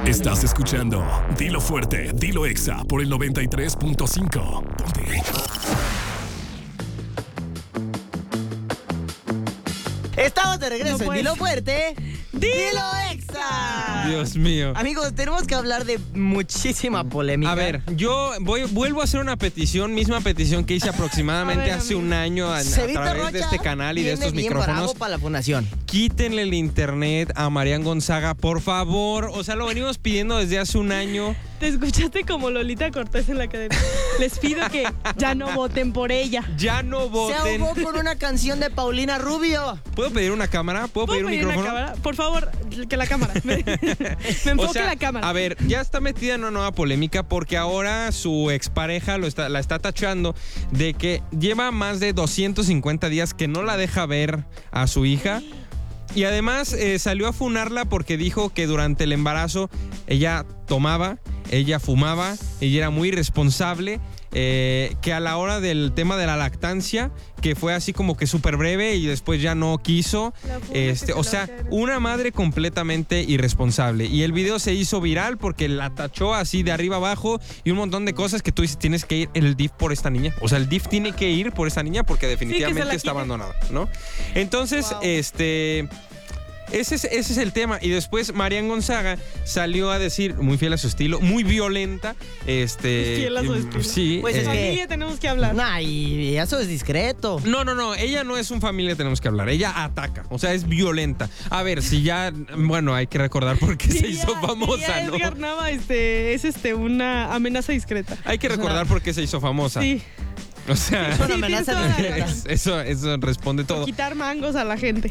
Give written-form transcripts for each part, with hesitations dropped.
Estás escuchando Dilo Fuerte, Dilo Exa por el 93.5. Ponte. Estamos de regreso en Dilo Fuerte, Dilo Exa. Dios mío. Amigos, tenemos que hablar de muchísima polémica. A ver, yo vuelvo a hacer una petición, misma petición que hice aproximadamente hace un año a través de este canal y de estos micrófonos. Para la fundación. Quítenle el internet a Marian Gonzaga, por favor. O sea, lo venimos pidiendo desde hace un año. Te escuchaste como Lolita Cortés en la cadena. Les pido que ya no voten por ella. Ya no voten. Se ahogó con una canción de Paulina Rubio. ¿Puedo pedir una cámara? ¿Puedo pedir un micrófono? Una cámara? Por favor, que la cámara. Me enfoque la cámara. A ver, ya está metida en una nueva polémica porque ahora su expareja la está tachando de que lleva más de 250 días que no la deja ver a su hija. Y además salió a funarla porque dijo que durante el embarazo ella tomaba, ella fumaba, ella era muy irresponsable, que a la hora del tema de la lactancia, que fue así como que súper breve y después ya no quiso. O sea, una madre completamente irresponsable. Y el video se hizo viral porque la tachó así de arriba abajo y un montón de cosas que tú dices, tienes que ir el DIF por esta niña. O sea, el DIF tiene que ir por esta niña porque definitivamente está abandonada, ¿no? Entonces, wow. Ese es el tema. Y después Marian Gonzaga salió a decir, muy fiel a su estilo, muy violenta. Fiel a su estilo. Sí. Pues es familia tenemos que hablar. No, y eso es discreto. No. Ella no es un familia tenemos que hablar. Ella ataca. O sea, es violenta. A ver, si ya. Bueno, hay que recordar por qué se hizo famosa, ¿no? Edgar Nava es una amenaza discreta. Hay que recordar por qué se hizo famosa. Sí. O sea, Es una amenaza discreta. Eso responde todo. Quitar mangos a la gente.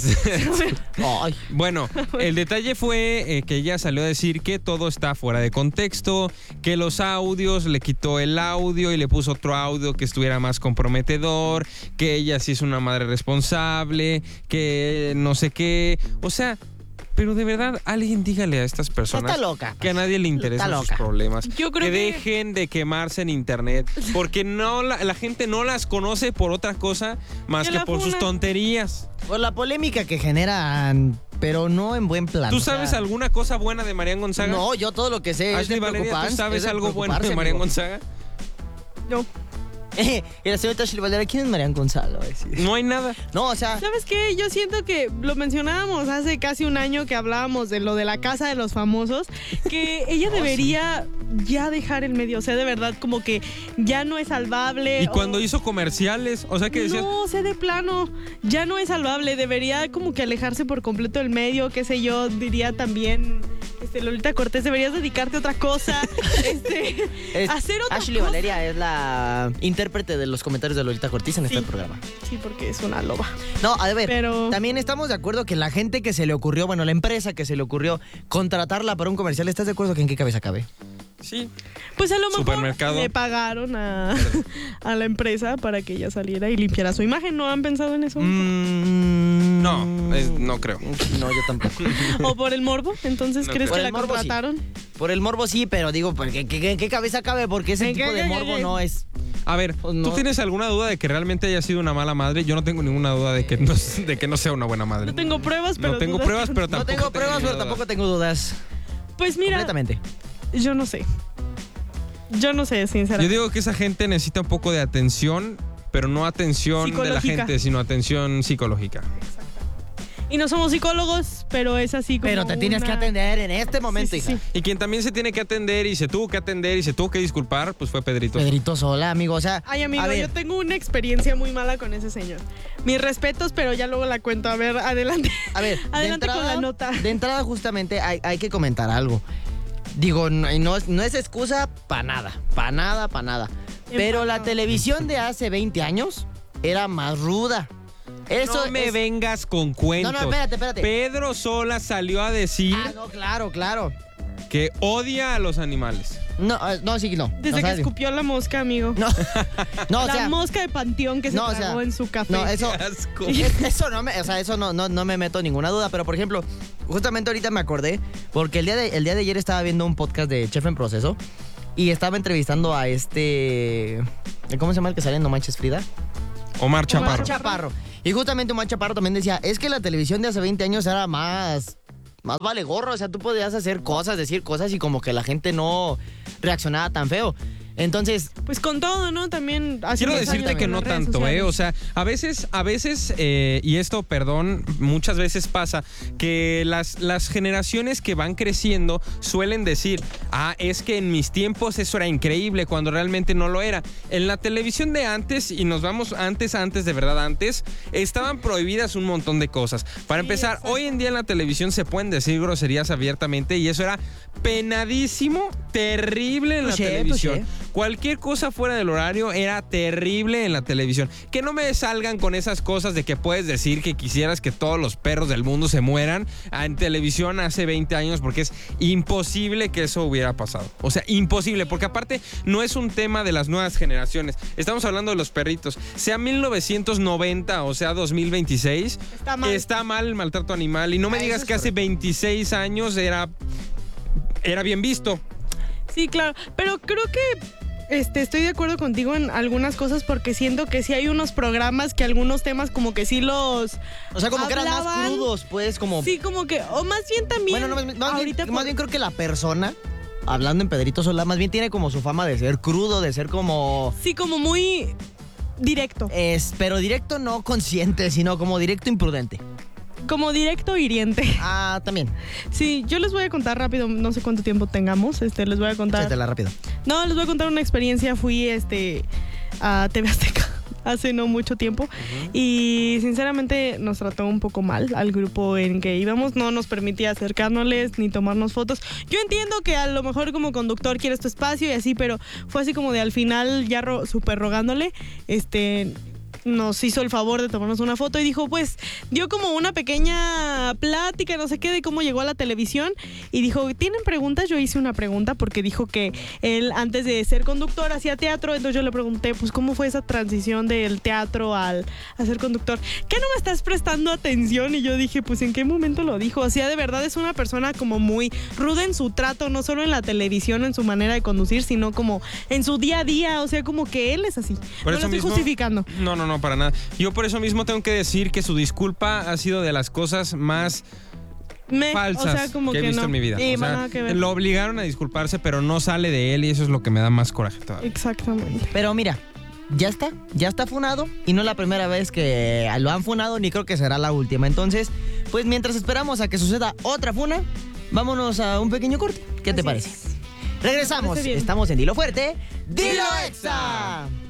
Bueno, el detalle fue que ella salió a decir que todo está fuera de contexto, que los audios, le quitó el audio y le puso otro audio que estuviera más comprometedor, que ella sí es una madre responsable, que no sé qué. O sea, pero de verdad, alguien dígale a estas personas Está loca. que a nadie le interesan sus problemas. Yo creo que dejen de quemarse en internet. Porque no la gente no las conoce por otra cosa más que por sus tonterías. Por la polémica que generan, pero no en buen plan. ¿Tú sabes alguna cosa buena de Marian Gonzaga? No, yo todo lo que sé es de Ashley Valeria, preocuparse. ¿tú sabes algo bueno de Marian Gonzaga? No. Y la señorita Ashley Valeria, ¿quién es Marian Gonzalo? No hay nada. No, o sea... ¿Sabes qué? Yo siento que lo mencionábamos hace casi un año que hablábamos de lo de la casa de los famosos, que ella debería ya dejar el medio, o sea, de verdad, como que ya no es salvable. Y cuando hizo comerciales, o sea que decías... No, o sea, de plano, ya no es salvable, debería como que alejarse por completo del medio, qué sé yo, diría también... Lolita Cortés, deberías dedicarte a otra cosa. Hacer otra Ashley cosa. Valeria es la intérprete de los comentarios de Lolita Cortés en este programa. Sí, porque es una loba. No, a ver, pero... también estamos de acuerdo que la gente que se le ocurrió, bueno, la empresa que se le ocurrió contratarla para un comercial, ¿estás de acuerdo que en qué cabeza cabe? Sí. Pues a lo mejor Supermercado. le pagaron a la empresa para que ella saliera y limpiara su imagen. ¿No han pensado en eso? No creo. No, yo tampoco. ¿O por el morbo? Entonces, No ¿crees creo. que la Por el morbo, contrataron? Por el morbo sí, pero digo, ¿en qué cabeza cabe? Porque ese tipo de morbo no es... A ver, Pues no. ¿tú tienes alguna duda de que realmente haya sido una mala madre? Yo no tengo ninguna duda de que no sea una buena madre. No tengo pruebas, pero... No tengo dudas. pruebas, pero No tampoco tengo pruebas, pero dudas. tampoco tengo dudas. Pues mira, Completamente. yo no sé. Yo no sé, Yo sinceramente. digo que esa gente necesita un poco de atención, pero no atención de la Psicológica. gente, sino atención psicológica. Y no somos psicólogos, pero es así como Pero te tienes que atender en este momento, Sí, sí, hija. sí. Y quien también se tiene que atender y se tuvo que atender y se tuvo que disculpar, pues fue Pedrito. Pedrito Sola, amigo, o sea... Ay, amigo, a ver, yo tengo una experiencia muy mala con ese señor. Mis respetos, pero ya luego la cuento. A ver, adelante. A ver, Adelante de entrada, con la nota. De entrada, justamente, hay que comentar algo. Digo, no es excusa para nada. Pero la televisión de hace 20 años era más ruda. Eso no me es... vengas con cuentos. No, espérate. Pedro Sola salió a decir no, claro. que odia a los animales. No, sí. Desde que escupió la mosca, amigo. No, o la sea... mosca de panteón que se No, o tragó sea, en su café. No, eso... Qué asco. Eso no me meto ninguna duda, pero por ejemplo, justamente ahorita me acordé, porque el día de ayer estaba viendo un podcast de Chef en Proceso y estaba entrevistando a ¿cómo se llama el que sale en No Manches Frida? Omar Chaparro. Chaparro. Y justamente Omar Chaparro también decía, es que la televisión de hace 20 años era más más vale gorro. O sea, tú podías hacer cosas, decir cosas y como que la gente no reaccionaba tan feo. Entonces, Pues con todo, ¿no? También hace quiero unos decirte años que en no las redes tanto, sociales. O sea, a veces, y esto, perdón, muchas veces pasa que las generaciones que van creciendo suelen decir, es que en mis tiempos eso era increíble, cuando realmente no lo era. En la televisión de antes, y nos vamos antes, de verdad antes, estaban prohibidas un montón de cosas. Para empezar, exacto. hoy en día en la televisión se pueden decir groserías abiertamente y eso era penadísimo, terrible en la Touché, televisión. touché. Cualquier cosa fuera del horario era terrible en la televisión. Que no me salgan con esas cosas de que puedes decir que quisieras que todos los perros del mundo se mueran en televisión hace 20 años, porque es imposible que eso hubiera pasado. O sea, imposible, porque aparte no es un tema de las nuevas generaciones. Estamos hablando de los perritos. Sea 1990 o sea 2026, Está mal. el maltrato animal. Y no me Ah, digas eso es que hace correcto. 26 años era bien visto. Sí, claro. Pero creo que estoy de acuerdo contigo en algunas cosas porque siento que sí hay unos programas que algunos temas como que sí los... o sea, como que eran más hablaban. crudos, pues, como... Sí, como que... O más bien también... Bueno, no, ahorita más bien creo que la persona, hablando en Pedrito Sola, más bien tiene como su fama de ser crudo, de ser como... Sí, como muy directo. pero directo no consciente, sino como directo imprudente. Como directo hiriente. Ah, también. Sí, yo les voy a contar rápido, no sé cuánto tiempo tengamos, les voy a contar... Échatela rápido. No, les voy a contar una experiencia. Fui a TV Azteca hace no mucho tiempo y sinceramente nos trató un poco mal al grupo en que íbamos. No nos permitía acercárnosles ni tomarnos fotos. Yo entiendo que a lo mejor como conductor quieres tu espacio y así, pero fue así como de al final ya súper rogándole, nos hizo el favor de tomarnos una foto y dijo, pues, dio como una pequeña plática, no sé qué, de cómo llegó a la televisión y dijo, ¿tienen preguntas? Yo hice una pregunta porque dijo que él antes de ser conductor hacía teatro, entonces yo le pregunté, pues, ¿cómo fue esa transición del teatro a ser conductor? ¿Qué no me estás prestando atención? Y yo dije, pues, ¿en qué momento lo dijo? O sea, de verdad es una persona como muy ruda en su trato, no solo en la televisión, en su manera de conducir, sino como en su día a día, o sea, como que él es así. Por No eso lo estoy mismo- justificando. No, para nada. Yo por eso mismo tengo que decir que su disculpa ha sido de las cosas más falsas o sea, como que he visto no. en mi vida. Sí, O sea, nada que ver. lo obligaron a disculparse, pero no sale de él y eso es lo que me da más coraje todavía. Exactamente. Pero mira, ya está funado y no es la primera vez que lo han funado, ni creo que será la última. Entonces, pues mientras esperamos a que suceda otra funa, vámonos a un pequeño corte. ¿Qué te Así parece? es. Regresamos, Me parece bien. estamos en Dilo Fuerte, Dilo Exa.